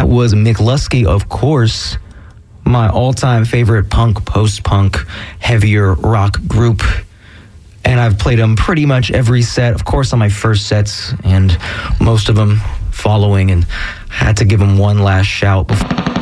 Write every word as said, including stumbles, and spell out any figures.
that was McLusky, of course, my all-time favorite punk, post-punk, heavier rock group. And I've played them pretty much every set, of course, on my first sets, and most of them following, and had to give them one last shout before